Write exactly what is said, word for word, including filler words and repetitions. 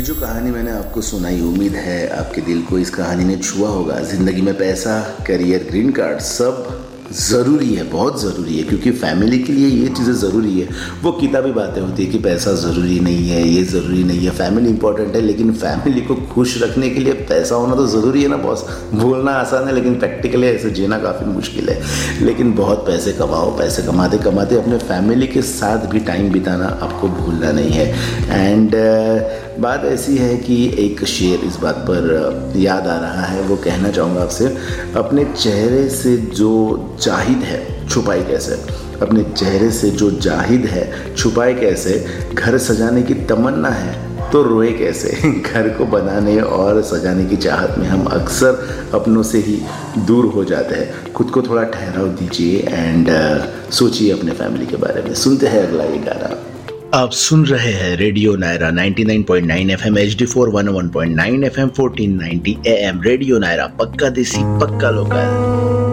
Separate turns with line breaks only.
जो कहानी मैंने आपको सुनाई, उम्मीद है आपके दिल को इस कहानी ने छुआ होगा। ज़िंदगी में पैसा, करियर, ग्रीन कार्ड सब ज़रूरी है, बहुत ज़रूरी है, क्योंकि फैमिली के लिए ये चीज़ें ज़रूरी है। वो किताबी बातें होती है कि पैसा ज़रूरी नहीं है, ये ज़रूरी नहीं है, फैमिली इंपॉर्टेंट है, लेकिन फैमिली को खुश रखने के लिए पैसा होना तो ज़रूरी है ना बॉस। बोलना आसान है, लेकिन प्रैक्टिकली ऐसे जीना काफ़ी मुश्किल है। लेकिन बहुत पैसे कमाओ, पैसे कमाते कमाते अपने फैमिली के साथ भी टाइम बिताना आपको भूलना नहीं है। एंड uh, बात ऐसी है कि एक शेर इस बात पर याद आ रहा है, वो कहना चाहूँगा आपसे। अपने चेहरे से जो जाहिद है छुपाए कैसे, अपने चेहरे से जो जाहिद है छुपाए कैसे, घर सजाने की तमन्ना है तो रोए कैसे। घर को बनाने और सजाने की चाहत में हम अक्सर अपनों से ही दूर हो जाते हैं। खुद को थोड़ा ठहराव दीजिए एंड uh, सोचिए अपने फैमिली के बारे में। सुनते हैं अगला ये गाना। आप सुन रहे हैं रेडियो नायरा निन्यानवे point now FM, H D four one one point nine FM, fourteen ninety am. Radio Naira, पक्का देसी पक्का लोकल।